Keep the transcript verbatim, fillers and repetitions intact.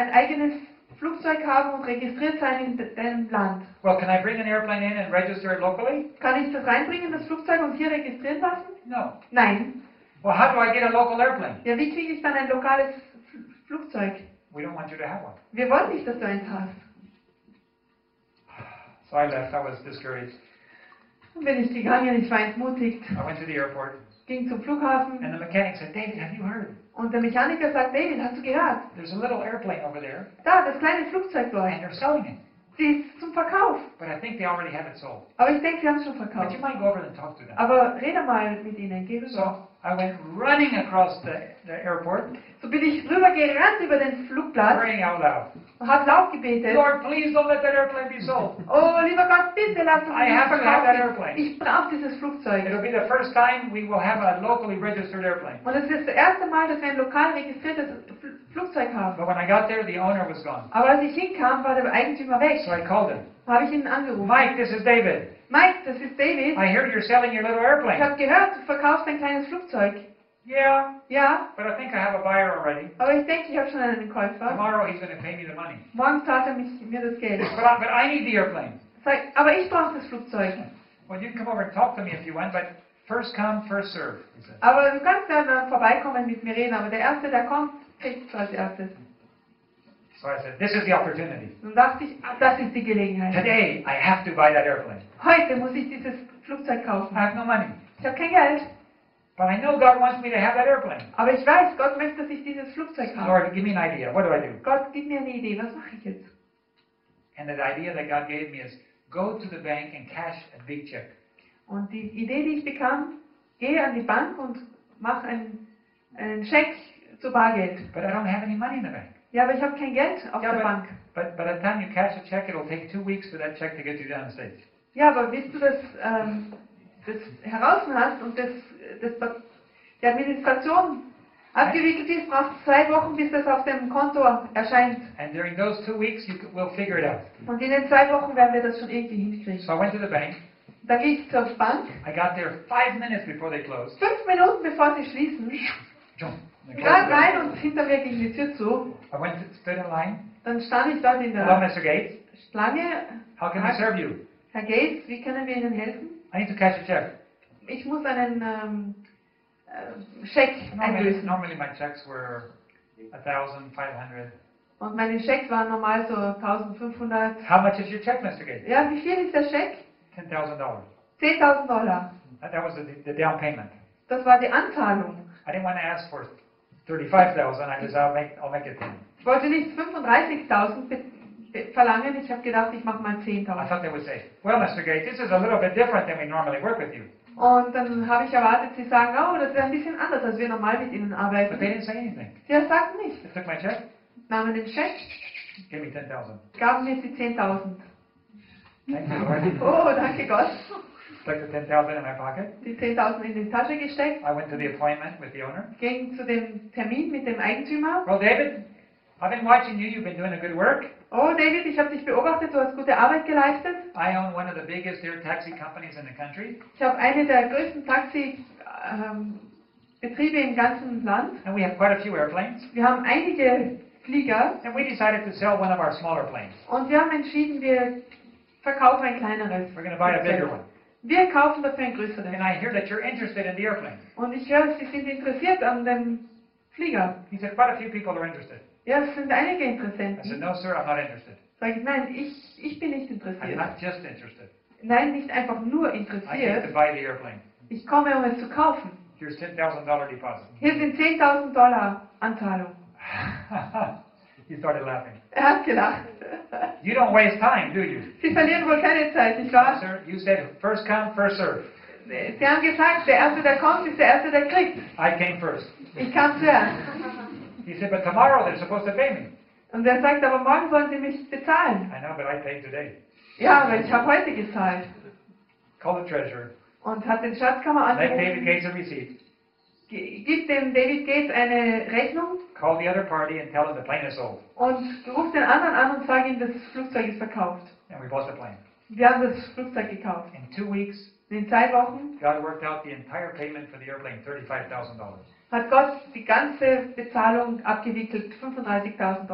ein eigenes Flugzeug haben und registriert sein in de- deinem Land. Well, can I bring an airplane in and register it locally? Kann ich das reinbringen, das Flugzeug, und hier registrieren lassen? No. Nein. Well, how do I get a local airplane? Ja, wie kriege ich dann ein lokales F- Flugzeug? We don't want you to have one. Wir wollen nicht, dass du eins hast. So I left. I was discouraged. Dann bin ich gegangen, ich war entmutigt, I went to the airport, ging zum Flughafen and the mechanic said, David, have you heard? und der Mechaniker sagt, David, hast du gehört? There's a little airplane over there, Da, das kleine Flugzeug dort. and they're selling it. Sie ist zum Verkauf. But I think they already have it sold. Aber ich denke, sie haben es schon But verkauft. you might go over and talk to them. Aber rede mal mit ihnen, geh rüber. So I went running across the, the airport, So bin ich rübergerannt über den Flugplatz praying out loud. und habe laut gebetet. Lord, please don't let that airplane be sold. Oh, lieber Gott, bitte lass uns I nicht have to have that verkaufen. airplane. Ich brauche dieses Flugzeug. It'll be the first time we will have a locally registered airplane. Und es ist das erste Mal, dass wir ein lokal registriertes Fl- Flugzeug haben. But when I got there, the owner was gone. Aber als ich hinkam, war der Eigentümer weg. So I called him. Habe ich ihn angerufen. Mike, this is David. Mike, das ist David. I hear you're selling your little Ich airplane. habe gehört, du verkaufst ein kleines Flugzeug. Yeah, Ja, but I think I have a buyer already. aber ich denke, ich habe schon einen Käufer. Tomorrow he's going to pay me the money. Morgen zahlt er mich, mir das Geld. But I, but I need the airplane. Sag, aber ich brauche das Flugzeug. Well, you can come over and talk to me if you want, but first come, first serve, he said. Aber du kannst dann äh, vorbeikommen mit mir reden, aber der Erste, der kommt, kriegt es als erstes. So I said, this is the opportunity. Dann dachte ich, ah, das ist die Gelegenheit. Today I have to buy that airplane. Heute muss ich dieses Flugzeug I kaufen. have no money. Ich habe kein Geld, But I know God wants me to have that airplane. aber ich weiß, Gott möchte, dass ich dieses Flugzeug habe. Lord, give me an idea. What do I do? Gott, gib mir eine Idee, was mache ich jetzt? And the idea that God gave me is go to the bank and cash a big check. Und die Idee, die ich bekam, gehe an die Bank und mach einen, einen Scheck zu Bargeld. But I don't have any money in the bank. Ja, aber ich habe kein Geld auf Yeah, der but, Bank. but by the time you cash a check, it'll take two weeks for that check to get to the United States. Ja, aber bis du das, ähm, das heraus hast und das, das, die Administration abgewickelt ist, braucht es zwei Wochen, bis das auf dem Konto erscheint. And during those two weeks, you c- will figure it out. Und in den zwei Wochen werden wir das schon irgendwie hinkriegen. So I went to the bank. Da gehe ich zur Bank, I got there five minutes before they closed. fünf Minuten bevor sie schließen, Jump. They closed gerade the rein bank. und hinter mir ging die Tür zu. I went to, stood in line. Dann stand ich dort in Hello, der Mister Gates. Schlange. How can we serve you? Herr Gates, wie können wir Ihnen helfen? I need to cash a check. Ich muss einen ähm, äh, Scheck Normally, einlösen. normally my checks were a thousand five hundred. Und meine Schecks waren normal so eintausendfünfhundert. How much is your check, Mister Gates? Ja, wie viel ist der Scheck? Ten thousand dollars. zehntausend Dollar. That, that was the, the down payment. Das war die Anzahlung. I didn't want to ask for thirty-five thousand. I just I'll make I'll make it ten. Ich wollte nicht fünfunddreißigtausend be- be- verlangen, ich habe gedacht, ich mache mal I zehntausend. thought they would say, well, Mister Gates, this is a little bit different than we normally work with you. Und dann habe ich erwartet, sie sagen, oh, das wäre ein bisschen anders, als wir normal mit ihnen But arbeiten. they didn't say anything. Sie sagten nicht. They took my check, Nahmen den Scheck, gave me ten thousand. gaben mir die zehntausend. Thank you, Lord. Oh, danke Gott. Stuck the ten thousand in my pocket. Die zehntausend in die Tasche gesteckt, I went to the appointment with the owner. ging zu dem Termin mit dem Eigentümer. Well, David, I've been watching you. You've been doing a good work. Oh, David, ich habe dich beobachtet, du hast gute Arbeit geleistet. I own one of the biggest air taxi companies in the country, Ich habe eine der größten Taxi-Betriebe im ganzen Land. and we have quite a few airplanes. Wir haben einige Flieger And we decided to sell one of our smaller planes. und wir haben entschieden, wir verkaufen ein kleineres. We're going to buy a bigger one. Wir kaufen dafür ein größeres. And I hear that you're interested in the airplane. Und ich höre, Sie sind interessiert an dem Flieger. He said, quite a few people are interested. Ja, es sind einige I said, Interessenten. no, sir, I'm not interested. Sag ich, nein, ich, ich bin nicht I'm interessiert. not just interested. Nein, nicht einfach nur I came to interessiert. buy the airplane. Ich komme, um es zu kaufen. Here's ten thousand dollars deposit. Hier sind zehntausend Dollar Anzahlung. He started laughing. Er hat gelacht. You don't waste time, do you? Sie verlieren wohl keine Zeit, nicht wahr? Sir, you said first come, first serve. Sie haben gesagt, der Erste, der kommt, ist der Erste, der kriegt. I came first. Ich kam zuerst. He said, but tomorrow they're supposed to pay me. Und er sagt, aber morgen sollen Sie mich bezahlen. I know, but I paid today. Ja, aber ich habe heute gezahlt. Call the treasurer. Und hat den Schatzkammer Make David angerufen. Gates a receipt. G- Gibt dem David Gates eine Rechnung Call the other party and tell them the plane is sold. und ruft den anderen an und sagt ihm, das Flugzeug ist verkauft. And we bought the plane. Wir haben das Flugzeug gekauft. In two weeks, In zwei Wochen God worked out the entire payment for the airplane, thirty-five thousand dollars. hat Gott die ganze Bezahlung abgewickelt, fünfunddreißigtausend